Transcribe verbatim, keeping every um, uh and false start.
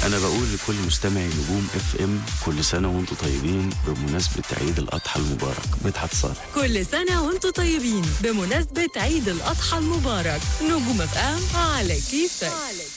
أنا بقول لكل مستمعي نجوم اف ام كل سنة وانتم طيبين بمناسبة عيد الأضحى المبارك. مدحت صالح. كل سنة وانتم طيبين بمناسبة عيد الأضحى المبارك. نجوم اف ام على كيفك.